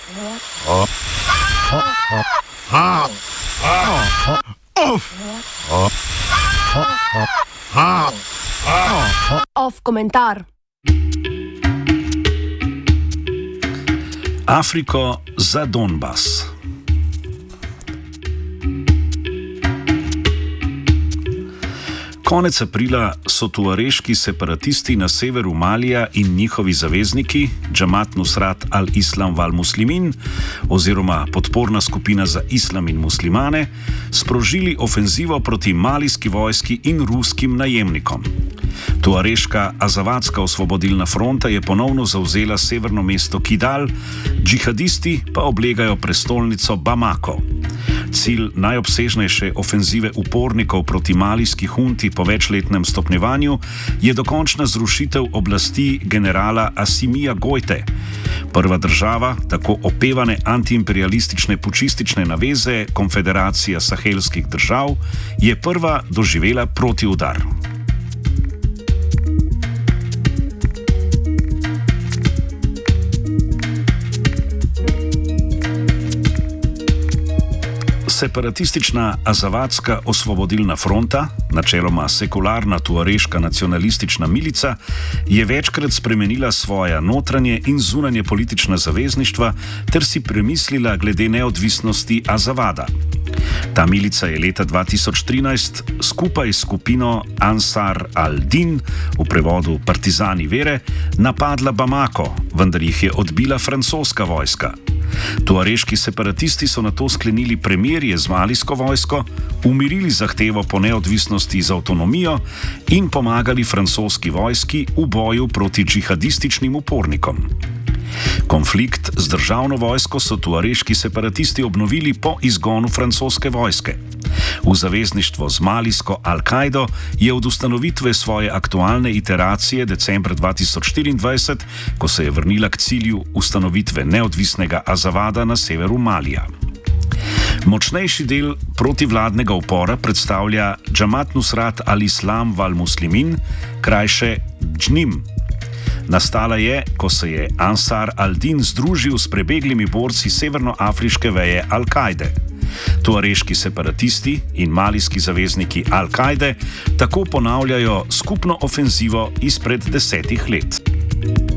Off komentar. Afriko za Donbas. Konec aprila so tuareški separatisti na severu Malija in njihovi zavezniki, Džamat Nusrat al-Islam wal-Muslimin oziroma podporna skupina za islam in muslimane, sprožili ofenzivo proti malijski vojski in ruskim najemnikom. Tuareška Azawatska osvobodilna fronta je ponovno zavzela severno mesto Kidal, džihadisti pa oblegajo prestolnico Bamako. Cilj najobsežnejše ofenzive upornikov proti malijski hunti po večletnem stopnjevanju je dokončna zrušitev oblasti generala Asimija Gojte. Prva država tako opevane antiimperialistične pučistične naveze Konfederacija sahelskih držav je prva doživela protiudar. Separatistična Azawatska osvobodilna fronta, načeloma sekularna tuareška nacionalistična milica, je večkrat spremenila svoja notranje in zunanje politična zavezništva ter si premislila glede neodvisnosti Azawada. Ta milica je leta 2013 skupaj s skupino Ansar al-Din, v prevodu partizani vere, napadla Bamako, vendar jih je odbila francoska vojska. Tuareški separatisti so nato sklenili premirje z malijsko vojsko, umirili zahtevo po neodvisnosti z avtonomijo in pomagali francoski vojski v boju proti džihadističnim upornikom. Konflikt z državno vojsko so tuareški separatisti obnovili po izgonu francoske vojske. V zavezništvo z malijsko Al-Kaido je od ustanovitve svoje aktualne iteracije decembra 2024, ko se je vrnila k cilju ustanovitve neodvisnega Azawada na severu Malija. Močnejši del protivladnega upora predstavlja Džamat Nusrat al-Islam wal-Muslimin, krajše Džnim. Nastala je, ko se je Ansar al-Din združil s prebeglimi borci severnoafriške veje Al-Kaide. Tuareški separatisti in malijski zavezniki Al-Kaide tako ponavljajo skupno ofenzivo izpred 10 let.